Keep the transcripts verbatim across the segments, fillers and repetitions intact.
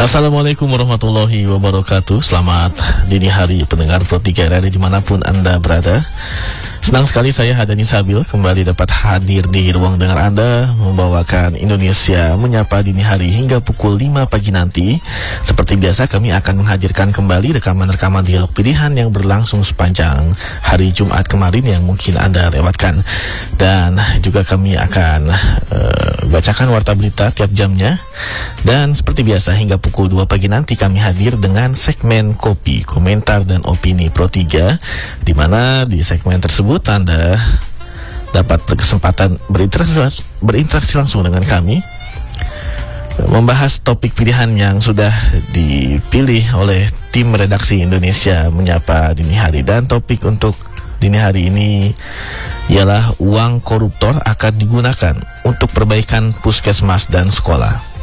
Assalamualaikum warahmatullahi wabarakatuh. Selamat dini hari pendengar Pro tiga R I dimanapun Anda berada. Senang sekali saya Hadani Sabil kembali dapat hadir di ruang dengar Anda, membawakan Indonesia Menyapa dini hari hingga pukul lima pagi nanti. Seperti biasa kami akan menghadirkan kembali rekaman-rekaman dialog pilihan yang berlangsung sepanjang hari Jumat kemarin yang mungkin Anda lewatkan. Dan juga kami akan uh, bacakan warta berita tiap jamnya. Dan seperti biasa hingga pukul dua pagi nanti kami hadir dengan segmen Kopi, Komentar dan Opini Pro tiga, di mana di segmen tersebut Anda dapat berkesempatan berinteraksi, berinteraksi langsung dengan kami, membahas topik pilihan yang sudah dipilih oleh tim redaksi Indonesia Menyapa dini hari. Dan topik untuk dini hari ini ialah uang koruptor akan digunakan untuk perbaikan puskesmas dan sekolah.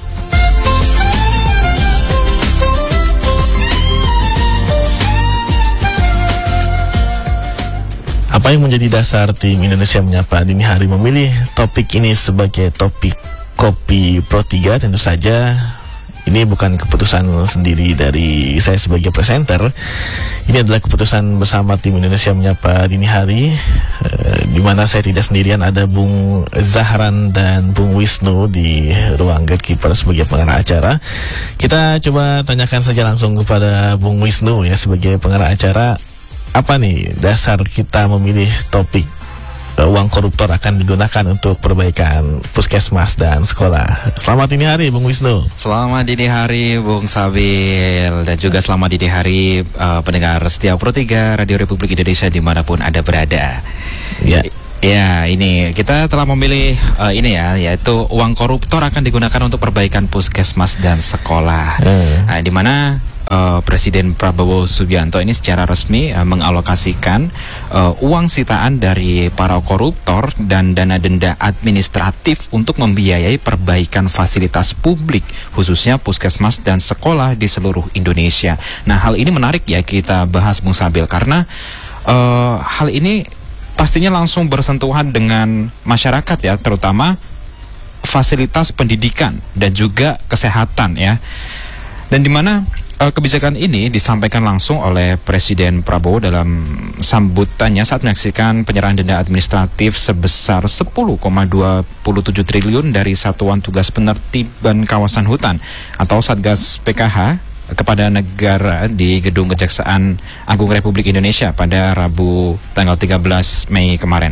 Apa yang menjadi dasar tim Indonesia Menyapa dini hari memilih topik ini sebagai topik Kopi Pro tiga? Tentu saja ini bukan keputusan sendiri dari saya sebagai presenter. Ini adalah keputusan bersama tim Indonesia Menyapa dini hari, eh, di mana saya tidak sendirian, ada Bung Zahran dan Bung Wisnu di ruang gatekeeper sebagai pengarah acara. Kita coba tanyakan saja langsung kepada Bung Wisnu ya, sebagai pengarah acara. Apa nih dasar kita memilih topik uh, uang koruptor akan digunakan untuk perbaikan puskesmas dan sekolah? Selamat dini hari Bung Wisnu. Selamat dini hari Bung Sabil. Dan juga selamat dini hari uh, pendengar setia Pro tiga Radio Republik Indonesia dimanapun Anda berada. Ya. Ya, ini kita telah memilih uh, ini ya, yaitu uang koruptor akan digunakan untuk perbaikan puskesmas dan sekolah. Hmm. Nah, di mana Uh, Presiden Prabowo Subianto ini secara resmi uh, mengalokasikan uh, uang sitaan dari para koruptor dan dana denda administratif untuk membiayai perbaikan fasilitas publik, khususnya puskesmas dan sekolah di seluruh Indonesia. Nah, hal ini menarik ya kita bahas Bung Sabil, karena uh, hal ini pastinya langsung bersentuhan dengan masyarakat ya, terutama fasilitas pendidikan dan juga kesehatan ya. Dan di mana kebijakan ini disampaikan langsung oleh Presiden Prabowo dalam sambutannya saat menyaksikan penyerahan denda administratif sebesar sepuluh koma dua tujuh triliun dari Satuan Tugas Penertiban Kawasan Hutan atau Satgas P K H kepada negara di Gedung Kejaksaan Agung Republik Indonesia pada Rabu tanggal tiga belas Mei kemarin.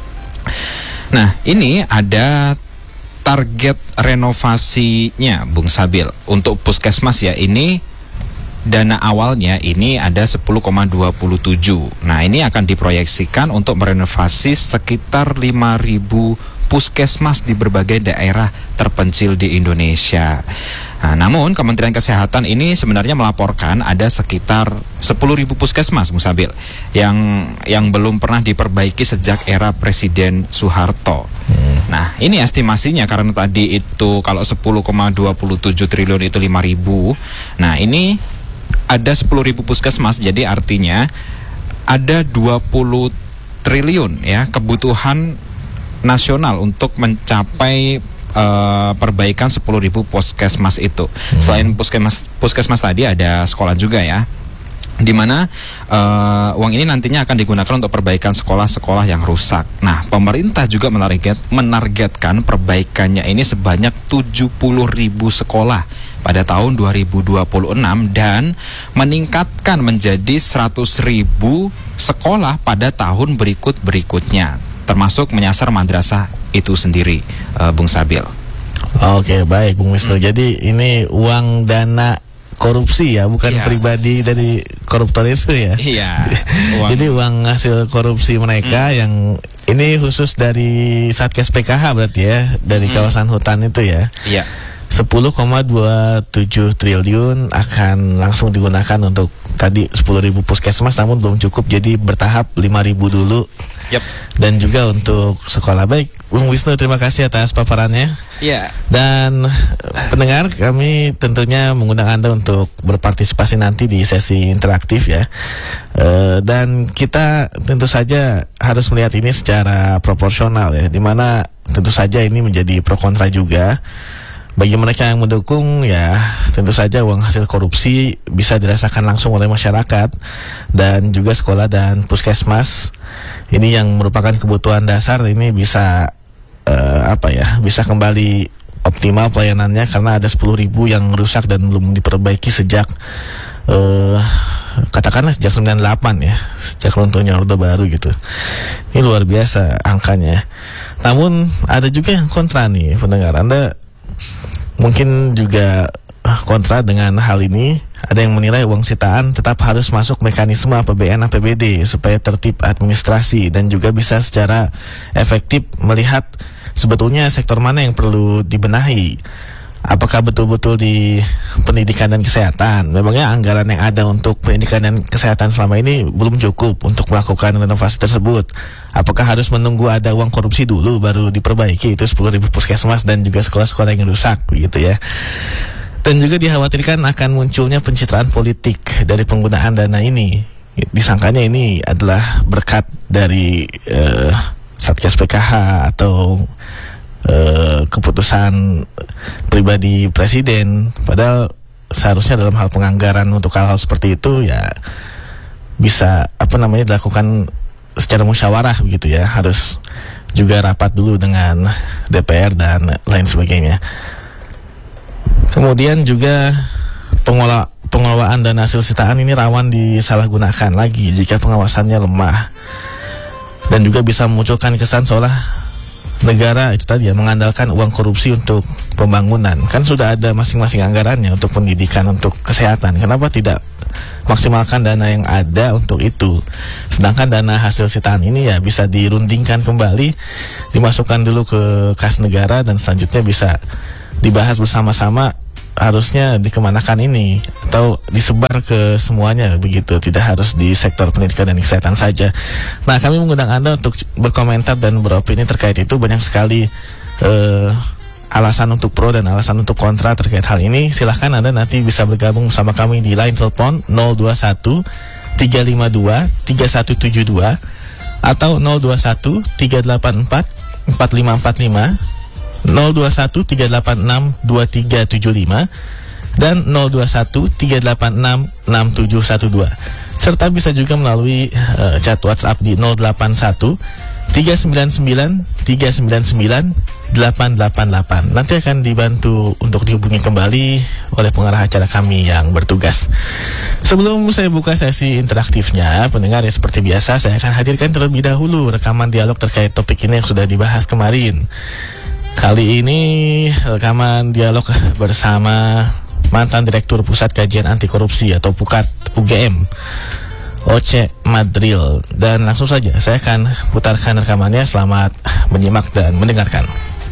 Nah, ini ada target renovasinya Bung Sabil untuk puskesmas ya. Ini dana awalnya ini ada sepuluh koma dua tujuh. Nah, ini akan diproyeksikan untuk merenovasi sekitar lima ribu puskesmas di berbagai daerah terpencil di Indonesia. Nah, namun Kementerian Kesehatan ini sebenarnya melaporkan ada sekitar sepuluh ribu puskesmas Bung Sabil yang yang belum pernah diperbaiki sejak era Presiden Soeharto. Hmm. Nah, ini estimasinya karena tadi itu kalau sepuluh koma dua tujuh triliun itu lima ribu. Nah, ini ada sepuluh ribu puskesmas, jadi artinya ada dua puluh triliun ya kebutuhan nasional untuk mencapai uh, perbaikan sepuluh ribu puskesmas itu. Hmm. Selain puskesmas puskesmas tadi ada sekolah juga ya, di mana uh, uang ini nantinya akan digunakan untuk perbaikan sekolah-sekolah yang rusak. Nah, pemerintah juga menarget, menargetkan perbaikannya ini sebanyak tujuh puluh ribu sekolah pada tahun dua ribu dua puluh enam dan meningkatkan menjadi seratus ribu sekolah pada tahun berikut-berikutnya, termasuk menyasar madrasah itu sendiri, uh, Bung Sabil. Oke, baik Bung Wisnu. Hmm. Jadi ini uang dana korupsi ya, bukan yeah. pribadi dari koruptor itu ya. Iya. Uang. Jadi uang hasil korupsi mereka hmm. yang ini khusus dari Satgas P K H berarti ya, dari hmm. kawasan hutan itu ya. Iya. sepuluh koma dua tujuh triliun akan langsung digunakan untuk tadi sepuluh ribu puskesmas, namun belum cukup, jadi bertahap lima ribu dulu. Yep. Dan juga untuk sekolah. Baik, Bung Wisnu, terima kasih atas paparannya. Iya. Yeah. Dan pendengar, kami tentunya mengundang Anda untuk berpartisipasi nanti di sesi interaktif ya. E, dan kita tentu saja harus melihat ini secara proporsional ya, dimana tentu saja ini menjadi pro kontra juga. Bagi mereka yang mendukung, ya tentu saja uang hasil korupsi bisa dirasakan langsung oleh masyarakat dan juga sekolah dan puskesmas. Ini yang merupakan kebutuhan dasar, ini bisa uh, apa ya, bisa kembali optimal pelayanannya karena ada sepuluh ribu yang rusak dan belum diperbaiki sejak uh, katakanlah sejak sembilan puluh delapan ya, sejak runtuhnya Orde Baru gitu. Ini luar biasa angkanya. Namun ada juga yang kontra nih pendengar. Anda mungkin juga kontra dengan hal ini. Ada yang menilai uang sitaan tetap harus masuk mekanisme A P B N A P B D supaya tertib administrasi dan juga bisa secara efektif melihat sebetulnya sektor mana yang perlu dibenahi. Apakah betul-betul di pendidikan dan kesehatan? Memangnya anggaran yang ada untuk pendidikan dan kesehatan selama ini belum cukup untuk melakukan renovasi tersebut? Apakah harus menunggu ada uang korupsi dulu baru diperbaiki itu sepuluh ribu puskesmas dan juga sekolah-sekolah yang rusak begitu ya? Dan juga dikhawatirkan akan munculnya pencitraan politik dari penggunaan dana ini. Disangkanya ini adalah berkat dari uh, Satgas P K H atau Uh, keputusan pribadi presiden, padahal seharusnya dalam hal penganggaran untuk hal-hal seperti itu ya bisa apa namanya dilakukan secara musyawarah begitu ya, harus juga rapat dulu dengan D P R dan lain sebagainya. Kemudian juga pengelola, pengelolaan dana hasil sitaan ini rawan disalahgunakan lagi jika pengawasannya lemah dan juga bisa memunculkan kesan seolah negara itu tadi ya mengandalkan uang korupsi untuk pembangunan. Kan sudah ada masing-masing anggarannya untuk pendidikan, untuk kesehatan. Kenapa tidak maksimalkan dana yang ada untuk itu? Sedangkan dana hasil sitaan ini ya bisa dirundingkan kembali, dimasukkan dulu ke kas negara dan selanjutnya bisa dibahas bersama-sama harusnya dikemanakan ini atau disebar ke semuanya begitu, tidak harus di sektor pendidikan dan kesehatan saja. Nah, kami mengundang Anda untuk berkomentar dan beropini terkait itu. Banyak sekali uh, alasan untuk pro dan alasan untuk kontra terkait hal ini. Silahkan Anda nanti bisa bergabung bersama kami di line telepon nol dua satu tiga lima dua tiga satu tujuh dua atau nol dua satu tiga delapan empat empat lima empat lima, nol dua satu tiga delapan enam dua tiga tujuh lima dan nol dua satu tiga delapan enam enam tujuh satu dua, serta bisa juga melalui uh, chat WhatsApp di nol delapan satu tiga sembilan sembilan tiga sembilan sembilan delapan delapan delapan. Nanti akan dibantu untuk dihubungi kembali oleh pengarah acara kami yang bertugas. Sebelum saya buka sesi interaktifnya, pendengar ya seperti biasa saya akan hadirkan terlebih dahulu rekaman dialog terkait topik ini yang sudah dibahas kemarin. Kali ini rekaman dialog bersama mantan Direktur Pusat Kajian Anti Korupsi atau Pukat U G M, Oce Madril. Dan langsung saja saya akan putarkan rekamannya. Selamat menyimak dan mendengarkan.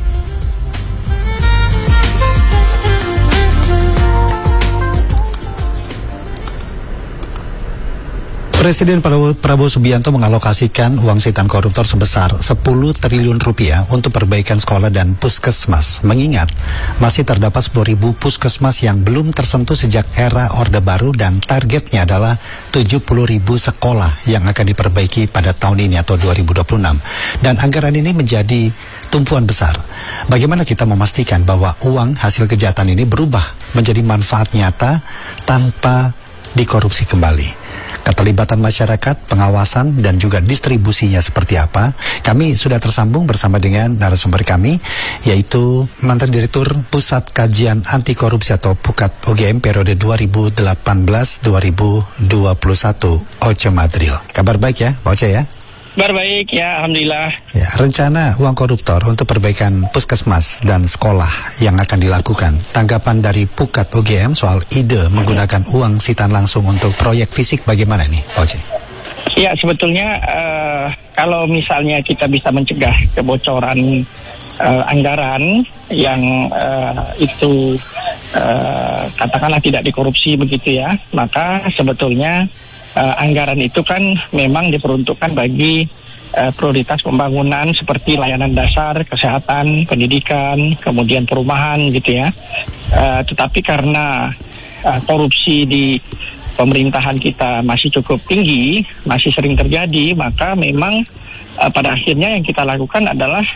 Presiden Prabowo Subianto mengalokasikan uang sitaan koruptor sebesar sepuluh triliun rupiah untuk perbaikan sekolah dan puskesmas. Mengingat masih terdapat sepuluh ribu puskesmas yang belum tersentuh sejak era Orde Baru dan targetnya adalah tujuh puluh ribu sekolah yang akan diperbaiki pada tahun ini atau dua ribu dua puluh enam. Dan anggaran ini menjadi tumpuan besar. Bagaimana kita memastikan bahwa uang hasil kejahatan ini berubah menjadi manfaat nyata tanpa dikorupsi kembali? Keterlibatan masyarakat, pengawasan, dan juga distribusinya seperti apa? Kami sudah tersambung bersama dengan narasumber kami, yaitu mantan Direktur Pusat Kajian Anti Korupsi atau Pukat U G M periode dua ribu delapan belas sampai dua ribu dua puluh satu, Oce Madril. Kabar baik ya, Pak Oce ya? Kabar baik ya, alhamdulillah. Ya, rencana uang koruptor untuk perbaikan puskesmas dan sekolah yang akan dilakukan. Tanggapan dari Pukat U G M soal ide menggunakan uang sitaan langsung untuk proyek fisik bagaimana nih, Pak Oce? Ya, sebetulnya uh, kalau misalnya kita bisa mencegah kebocoran uh, anggaran yang uh, itu uh, katakanlah tidak dikorupsi begitu ya, maka sebetulnya Uh, anggaran itu kan memang diperuntukkan bagi uh, prioritas pembangunan seperti layanan dasar, kesehatan, pendidikan, kemudian perumahan gitu ya. Uh, tetapi karena uh, korupsi di pemerintahan kita masih cukup tinggi, masih sering terjadi, maka memang uh, pada akhirnya yang kita lakukan adalah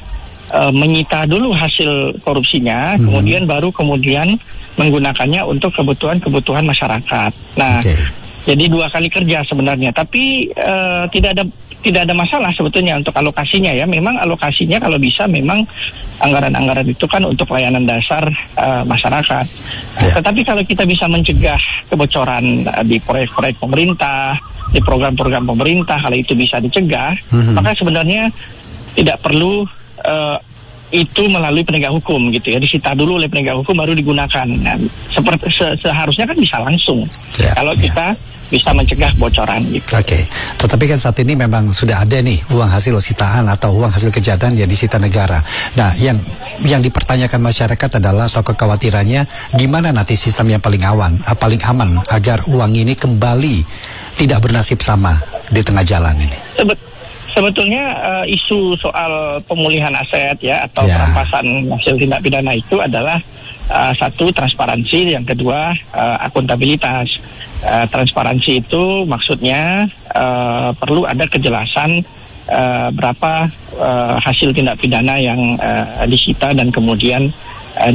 uh, menyita dulu hasil korupsinya, hmm. kemudian baru kemudian menggunakannya untuk kebutuhan-kebutuhan masyarakat. Nah, okay. jadi dua kali kerja sebenarnya, tapi uh, tidak ada tidak ada masalah sebetulnya untuk alokasinya ya. Memang alokasinya kalau bisa memang anggaran-anggaran itu kan untuk layanan dasar uh, masyarakat. Yeah. Tetapi kalau kita bisa mencegah kebocoran uh, di proyek-proyek pemerintah, di program-program pemerintah, kalau itu bisa dicegah, mm-hmm. maka sebenarnya tidak perlu uh, itu melalui penegak hukum gitu ya, disita dulu oleh penegak hukum baru digunakan. Nah, seperti se- seharusnya kan bisa langsung yeah, kalau yeah. kita bisa mencegah bocoran gitu. Oke, okay. Tetapi kan saat ini memang sudah ada nih uang hasil sitaan atau uang hasil kejahatan yang disita negara. Nah, yang yang dipertanyakan masyarakat adalah atau kekhawatirannya gimana nanti sistem yang paling aman, paling aman agar uang ini kembali tidak bernasib sama di tengah jalan ini. Sebet- sebetulnya uh, isu soal pemulihan aset ya atau yeah. perampasan hasil tindak pidana itu adalah uh, satu transparansi, yang kedua uh, akuntabilitas. Uh, transparansi itu maksudnya uh, perlu ada kejelasan uh, berapa uh, hasil tindak pidana yang uh, disita dan kemudian uh,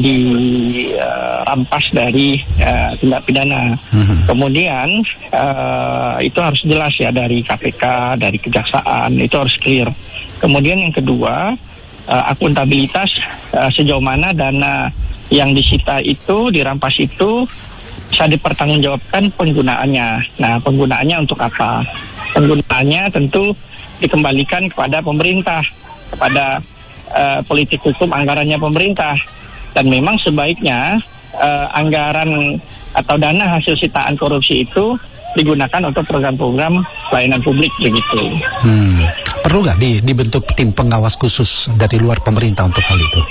dirampas uh, dari uh, tindak pidana. Mm-hmm. Kemudian uh, itu harus jelas ya dari K P K, dari kejaksaan, itu harus clear. Kemudian yang kedua uh, akuntabilitas, uh, sejauh mana dana yang disita itu, dirampas itu bisa dipertanggungjawabkan penggunaannya. Nah, penggunaannya untuk apa? Penggunaannya tentu dikembalikan kepada pemerintah, kepada uh, politik hukum anggarannya pemerintah. Dan memang sebaiknya uh, anggaran atau dana hasil sitaan korupsi itu digunakan untuk program-program pelayanan publik begitu. Hmm. Perlu nggak di, dibentuk tim pengawas khusus dari luar pemerintah untuk hal itu?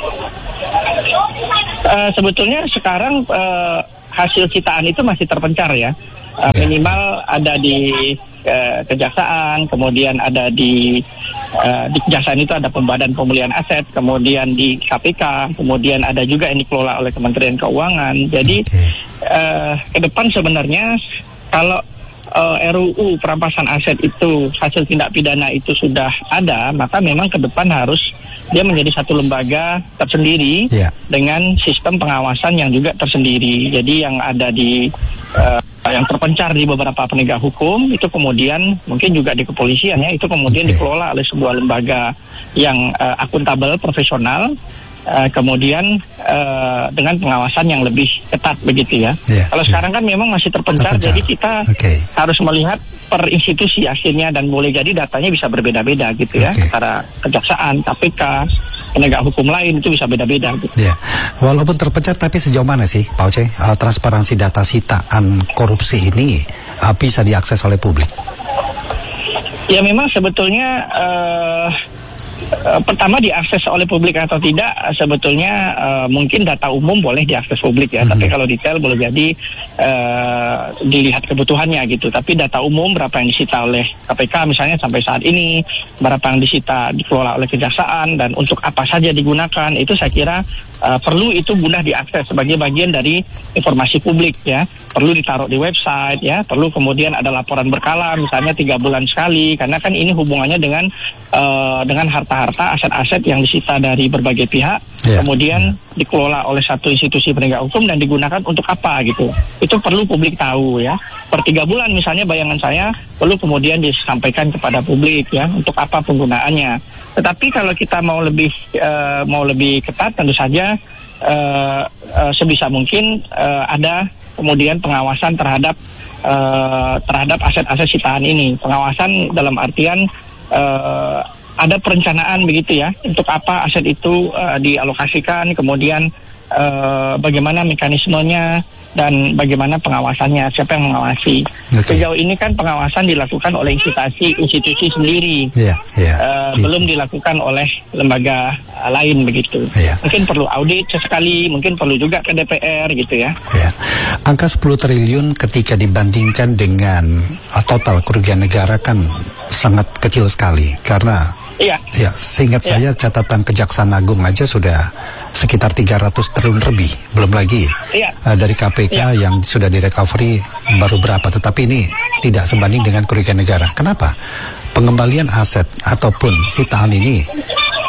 Uh, sebetulnya sekarang uh, hasil sitaan itu masih terpencar ya, uh, minimal ada di uh, kejaksaan, kemudian ada di uh, di kejaksaan itu ada pembadan pemulihan aset, kemudian di K P K, kemudian ada juga yang dikelola oleh Kementerian Keuangan. Jadi uh, ke depan sebenarnya kalau uh, R U U perampasan aset itu hasil tindak pidana itu sudah ada, maka memang ke depan harus dia menjadi satu lembaga tersendiri yeah. dengan sistem pengawasan yang juga tersendiri. Jadi yang ada di uh, yang terpencar di beberapa penegak hukum itu kemudian mungkin juga di kepolisian ya, itu kemudian okay. dikelola oleh sebuah lembaga yang uh, akuntabel, profesional, uh, kemudian uh, dengan pengawasan yang lebih ketat begitu ya. Yeah, Kalau yeah. sekarang kan memang masih terpencar, terpencar. Jadi kita okay. harus melihat per institusi akhirnya, dan boleh jadi datanya bisa berbeda-beda gitu ya, okay. antara kejaksaan, K P K, penegak hukum lain itu bisa beda-beda gitu. Ya, walaupun terpecah, tapi sejauh mana sih Pak Oce uh, transparansi data sitaan korupsi ini uh, bisa diakses oleh publik? Ya memang sebetulnya uh, uh, pertama diakses oleh publik atau tidak, uh, sebetulnya uh, mungkin data umum boleh diakses publik ya, mm-hmm. tapi kalau detail boleh jadi uh, dilihat kebutuhannya gitu. Tapi data umum berapa yang disita oleh K P K misalnya sampai saat ini, berapa yang disita dikelola oleh kejaksaan, dan untuk apa saja digunakan, itu saya kira uh, perlu itu mudah diakses sebagai bagian dari informasi publik ya. Perlu ditaruh di website ya, perlu kemudian ada laporan berkala misalnya tiga bulan sekali, karena kan ini hubungannya dengan uh, dengan harta-harta, aset-aset yang disita dari berbagai pihak, yeah. kemudian yeah. dikelola oleh satu institusi penegak hukum dan digunakan untuk apa gitu. Itu perlu publik tahu ya. Per tiga bulan misalnya, bayangan saya perlu kemudian disampaikan kepada publik ya, untuk apa penggunaannya. Tetapi kalau kita mau lebih uh, mau lebih ketat, tentu saja uh, uh, sebisa mungkin uh, ada kemudian pengawasan terhadap uh, terhadap aset-aset sitaan ini. Pengawasan dalam artian uh, ada perencanaan begitu ya, untuk apa aset itu uh, dialokasikan, kemudian uh, bagaimana mekanismenya dan bagaimana pengawasannya, siapa yang mengawasi. Okay. Sejauh ini kan pengawasan dilakukan oleh institusi institusi sendiri, yeah, yeah, uh, belum dilakukan oleh lembaga uh, lain begitu. Yeah. Mungkin perlu audit sesekali, mungkin perlu juga ke D P R gitu ya. Yeah. Angka sepuluh triliun ketika dibandingkan dengan uh, total kerugian negara kan sangat kecil sekali, karena Iya. Ya, seingat iya. saya catatan Kejaksaan Agung aja sudah sekitar tiga ratus triliun lebih, belum lagi iya. uh, dari K P K iya. yang sudah direcovery baru berapa, tetapi ini tidak sebanding dengan kerugian negara. Kenapa? Pengembalian aset ataupun sitaan ini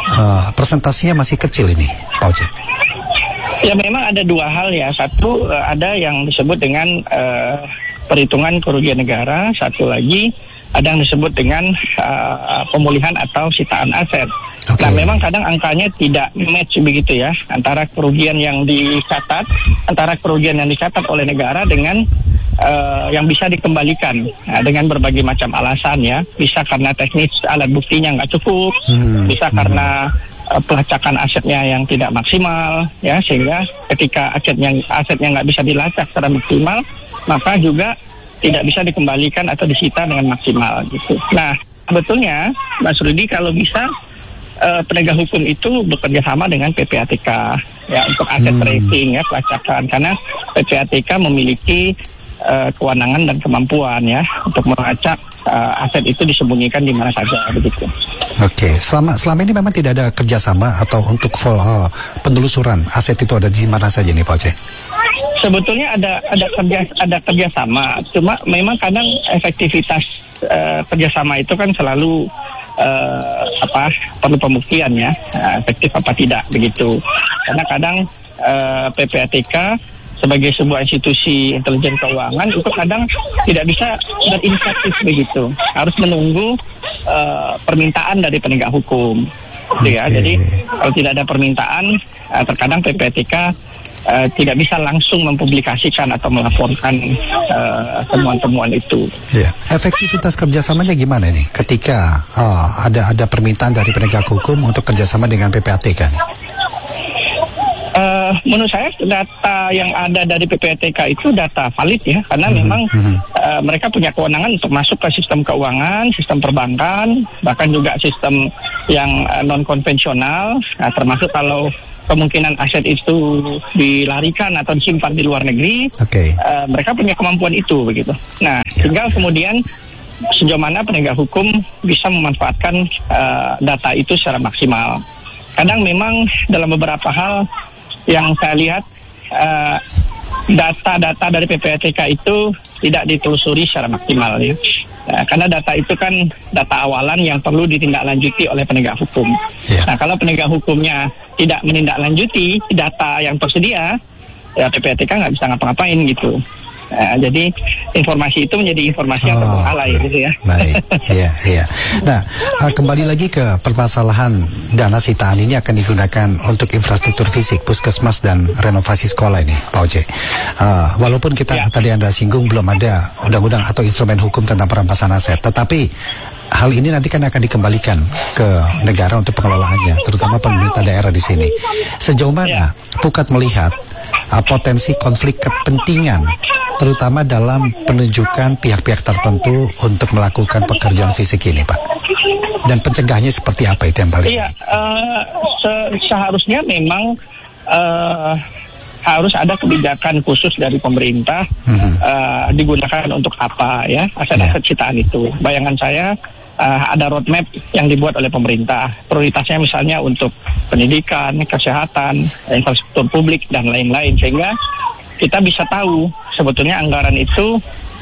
uh, presentasinya masih kecil ini, Pak Oce? Ya memang ada dua hal ya. Satu uh, ada yang disebut dengan uh, perhitungan kerugian negara. Satu lagi ada yang disebut dengan uh, pemulihan atau sitaan aset. Okay. Nah memang kadang angkanya tidak match begitu ya, antara kerugian yang dicatat, antara kerugian yang dicatat oleh negara dengan uh, yang bisa dikembalikan nah, dengan berbagai macam alasan ya. Bisa karena teknis alat buktinya nggak cukup, hmm. bisa karena uh, pelacakan asetnya yang tidak maksimal ya, sehingga ketika asetnya asetnya nggak bisa dilacak secara maksimal, maka juga tidak bisa dikembalikan atau disita dengan maksimal gitu. Nah sebetulnya Mas Rudi, kalau bisa uh, penegak hukum itu bekerja sama dengan P P A T K ya untuk aset hmm. tracing ya, pelacakan, karena P P A T K memiliki uh, kewenangan dan kemampuan ya untuk melacak uh, aset itu disembunyikan di mana saja begitu. Oke, selama selama ini memang tidak ada kerjasama atau untuk uh, penelusuran aset itu ada di mana saja nih Pak Oce? Sebetulnya ada ada kerja ada kerjasama, cuma memang kadang efektivitas uh, kerjasama itu kan selalu uh, apa perlu pembuktian ya, uh, efektif apa tidak begitu. Karena kadang uh, P P A T K sebagai sebuah institusi intelijen keuangan itu kadang tidak bisa berinisiatif begitu, harus menunggu uh, permintaan dari penegak hukum. Gitu ya. Jadi kalau tidak ada permintaan, uh, terkadang P P A T K Uh, tidak bisa langsung mempublikasikan atau melaporkan uh, temuan-temuan itu. Ya. Efektivitas kerjasamanya gimana nih? Ketika uh, ada ada permintaan dari penegak hukum untuk kerjasama dengan P P A T K? Uh, menurut saya data yang ada dari P P A T K itu data valid ya, karena mm-hmm. memang uh, mereka punya kewenangan untuk masuk ke sistem keuangan, sistem perbankan, bahkan juga sistem yang uh, non konvensional, nah, termasuk kalau kemungkinan aset itu dilarikan atau disimpan di luar negeri, okay. uh, mereka punya kemampuan itu begitu. Nah, tinggal kemudian sejauh mana penegak hukum bisa memanfaatkan uh, data itu secara maksimal. Kadang memang dalam beberapa hal yang saya lihat uh, data-data dari P P A T K itu tidak ditelusuri secara maksimal ya. Nah, karena data itu kan data awalan yang perlu ditindaklanjuti oleh penegak hukum. Yeah. Nah, kalau penegak hukumnya tidak menindaklanjuti data yang tersedia, ya P P A T K nggak bisa ngapa-ngapain gitu. Nah, jadi informasi itu menjadi informasi yang terbengkalai oh, gitu ya. Baik, iya, iya. Nah, uh, kembali lagi ke permasalahan dana sitaan ini akan digunakan untuk infrastruktur fisik, puskesmas dan renovasi sekolah ini, Pak Oce. Uh, walaupun kita ya. tadi Anda singgung belum ada undang-undang atau instrumen hukum tentang perampasan aset, tetapi hal ini nanti kan akan dikembalikan ke negara untuk pengelolaannya, terutama pemerintah daerah di sini. Sejauh mana ya. Pukat melihat uh, potensi konflik kepentingan, terutama dalam penunjukan pihak-pihak tertentu untuk melakukan pekerjaan fisik ini, Pak? Dan pencegahannya seperti apa itu yang paling? Iya, uh, se- seharusnya memang uh, harus ada kebijakan khusus dari pemerintah mm-hmm. uh, digunakan untuk apa ya aset-aset yeah. sitaan itu. Bayangan saya uh, ada roadmap yang dibuat oleh pemerintah. Prioritasnya misalnya untuk pendidikan, kesehatan, infrastruktur publik dan lain-lain, sehingga kita bisa tahu sebetulnya anggaran itu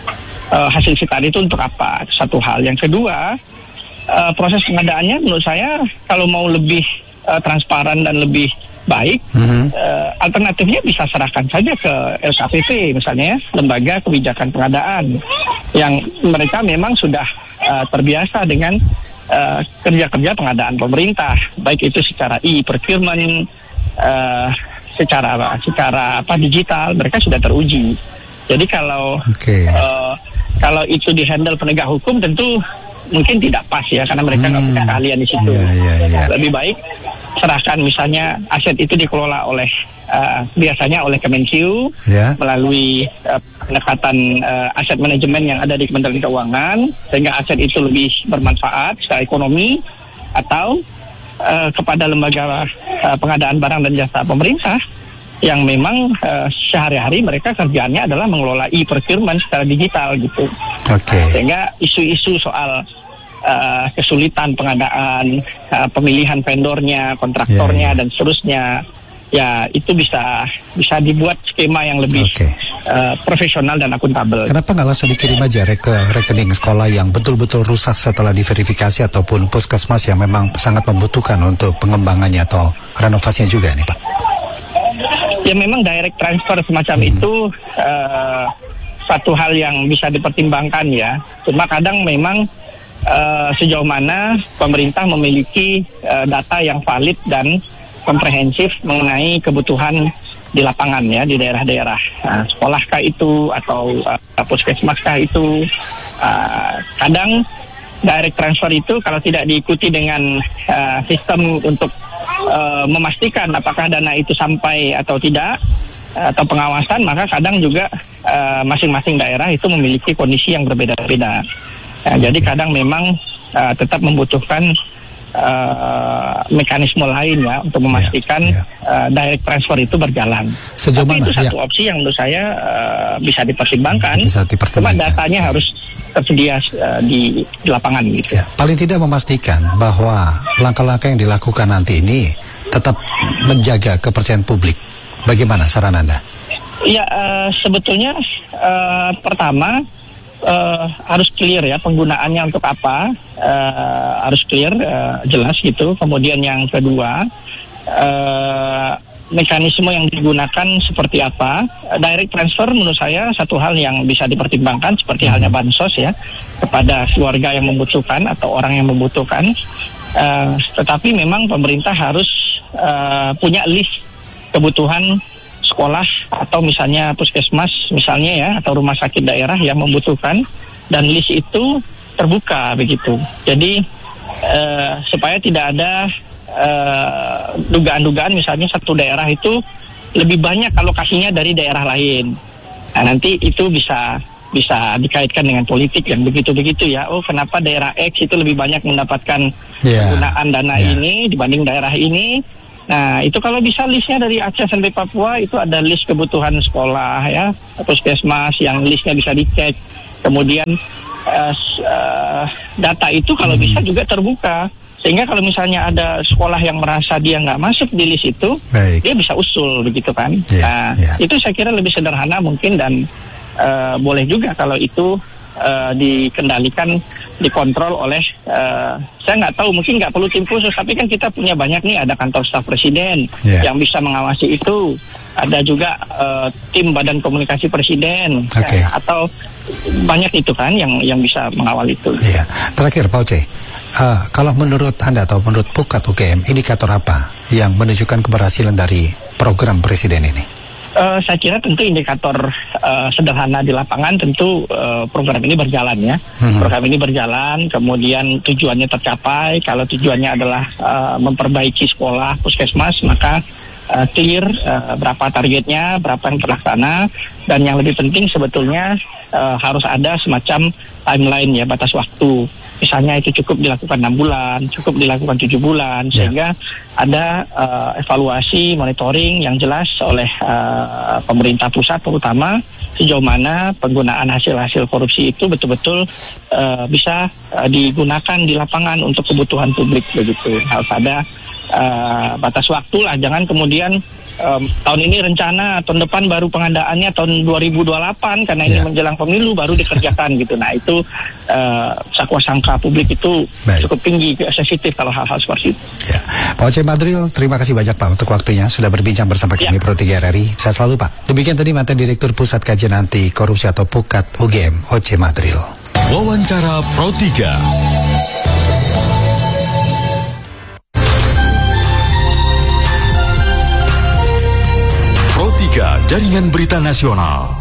uh, hasil sitaan itu untuk apa. Satu hal. Yang kedua, uh, proses pengadaannya menurut saya kalau mau lebih uh, transparan dan lebih baik, mm-hmm. uh, alternatifnya bisa serahkan saja ke L K P P misalnya ya, lembaga kebijakan pengadaan yang mereka memang sudah uh, terbiasa dengan uh, kerja-kerja pengadaan pemerintah, baik itu secara e-procurement, uh, secara apa, secara apa digital, mereka sudah teruji. Jadi kalau okay. uh, kalau itu dihandle penegak hukum tentu mungkin tidak pas ya, karena mereka nggak hmm. punya keahlian di situ. Yeah, yeah, yeah. Lebih baik serahkan misalnya aset itu dikelola oleh uh, biasanya oleh Kemenkeu yeah. melalui uh, pendekatan uh, aset manajemen yang ada di Kementerian Keuangan, sehingga aset itu lebih bermanfaat secara ekonomi, atau Uh, kepada lembaga uh, pengadaan barang dan jasa pemerintah yang memang uh, sehari-hari mereka kerjaannya adalah mengelola e-procurement secara digital gitu. Okay. Sehingga isu-isu soal uh, kesulitan pengadaan, uh, pemilihan vendornya, kontraktornya yeah, yeah. dan seterusnya ya itu bisa bisa dibuat skema yang lebih okay. uh, profesional dan akuntabel. Kenapa nggak langsung dikirim aja ke rekening sekolah yang betul-betul rusak setelah diverifikasi ataupun puskesmas yang memang sangat membutuhkan untuk pengembangannya atau renovasinya juga nih Pak? Ya memang direct transfer semacam hmm. itu uh, satu hal yang bisa dipertimbangkan ya. Cuma kadang memang uh, sejauh mana pemerintah memiliki uh, data yang valid dan komprehensif mengenai kebutuhan di lapangan ya, di daerah-daerah. Nah, sekolahkah itu atau uh, puskesmaskah itu, uh, kadang direct transfer itu kalau tidak diikuti dengan uh, sistem untuk uh, memastikan apakah dana itu sampai atau tidak, uh, atau pengawasan, maka kadang juga uh, masing-masing daerah itu memiliki kondisi yang berbeda-beda. Uh, jadi kadang memang uh, tetap membutuhkan Uh, mekanisme lain ya untuk memastikan ya, ya. Uh, direct transfer itu berjalan. Sejauh Tapi mana? itu satu ya. opsi yang menurut saya uh, bisa dipertimbangkan. Bisa dipertimbangkan. Cuma datanya ya. harus tersedia uh, di, di lapangan gitu. Ya. Paling tidak memastikan bahwa langkah-langkah yang dilakukan nanti ini tetap menjaga kepercayaan publik. Bagaimana saran Anda? Ya uh, sebetulnya uh, pertama Uh, harus clear ya penggunaannya untuk apa, uh, harus clear, uh, jelas gitu. Kemudian yang kedua, uh, mekanisme yang digunakan seperti apa. Uh, direct transfer menurut saya satu hal yang bisa dipertimbangkan seperti halnya bansos ya kepada keluarga yang membutuhkan atau orang yang membutuhkan. Uh, tetapi memang pemerintah harus uh, punya list kebutuhan sekolah atau misalnya puskesmas misalnya ya atau rumah sakit daerah yang membutuhkan, dan list itu terbuka begitu. Jadi uh, supaya tidak ada uh, dugaan-dugaan misalnya satu daerah itu lebih banyak alokasinya dari daerah lain. Nah, nanti itu bisa bisa dikaitkan dengan politik yang begitu-begitu ya. Oh, kenapa daerah X itu lebih banyak mendapatkan yeah. penggunaan dana yeah. ini dibanding daerah ini? Nah, itu kalau bisa listnya dari Aceh sampai Papua itu ada list kebutuhan sekolah ya, puskesmas yang listnya bisa dicek. Kemudian uh, uh, data itu kalau bisa juga terbuka, sehingga kalau misalnya ada sekolah yang merasa dia nggak masuk di list itu, baik, dia bisa usul begitu kan. Yeah, nah, yeah. itu saya kira lebih sederhana mungkin, dan uh, boleh juga kalau itu Uh, dikendalikan, dikontrol oleh uh, saya nggak tahu, mungkin nggak perlu tim khusus, tapi kan kita punya banyak nih, ada kantor staf presiden yeah. yang bisa mengawasi itu, ada juga uh, tim badan komunikasi presiden okay. ya, atau banyak itu kan yang yang bisa mengawal itu. Yeah. Terakhir Pak Oce, uh, kalau menurut Anda atau menurut Pukat U G M, indikator apa yang menunjukkan keberhasilan dari program presiden ini? Uh, saya kira tentu indikator uh, sederhana di lapangan tentu uh, program ini berjalan ya. Hmm. Program ini berjalan, kemudian tujuannya tercapai. Kalau tujuannya adalah uh, memperbaiki sekolah, puskesmas, maka uh, clear uh, berapa targetnya, berapa yang terlaksana, dan yang lebih penting sebetulnya uh, harus ada semacam timeline ya, batas waktu. Misalnya itu cukup dilakukan enam bulan, cukup dilakukan tujuh bulan, yeah. sehingga ada uh, evaluasi, monitoring yang jelas oleh uh, pemerintah pusat terutama sejauh mana penggunaan hasil-hasil korupsi itu betul-betul uh, bisa uh, digunakan di lapangan untuk kebutuhan publik begitu. Harus ada uh, batas waktu lah, jangan kemudian Um, tahun ini rencana, tahun depan baru pengadaannya tahun dua ribu dua puluh delapan karena ini yeah. menjelang pemilu baru dikerjakan gitu. Nah itu uh, sakwa sangka publik itu Baik. cukup tinggi, sensitif kalau hal-hal seperti itu. Ya. Pak Oce Madril, terima kasih banyak Pak untuk waktunya sudah berbincang bersama kami yeah. Pro tiga R R I. Sehat selalu Pak. Demikian tadi mantan Direktur Pusat Kajian Anti Korupsi atau Pukat U G M, Oce Madril. Wawancara Pro tiga. Jaringan Berita Nasional.